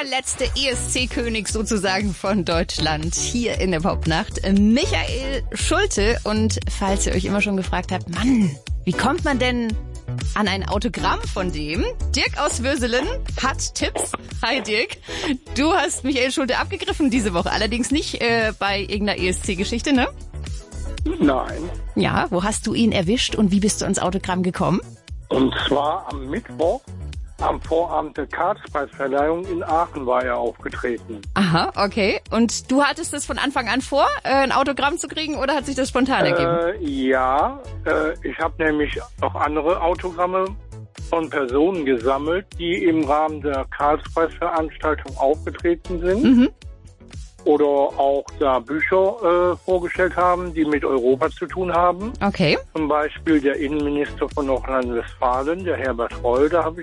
letzte ESC-König sozusagen von Deutschland hier in der Popnacht, Michael Schulte. Und falls ihr euch immer schon gefragt habt, Mann, wie kommt man denn an ein Autogramm von dem? Dirk aus Würselen hat Tipps. Hi Dirk, du hast Michael Schulte abgegriffen diese Woche, allerdings nicht bei irgendeiner ESC-Geschichte, ne? Nein. Ja, wo hast du ihn erwischt und wie bist du ans Autogramm gekommen? Und zwar am Mittwoch, am Vorabend der Karlspreisverleihung in Aachen war er aufgetreten. Aha, okay. Und du hattest es von Anfang an vor, ein Autogramm zu kriegen oder hat sich das spontan ergeben? Ja, ich habe nämlich auch andere Autogramme von Personen gesammelt, die im Rahmen der Karlspreisveranstaltung aufgetreten sind. Mhm. Oder auch da Bücher vorgestellt haben, die mit Europa zu tun haben. Okay. Zum Beispiel der Innenminister von Nordrhein-Westfalen, der Herbert Reul, da habe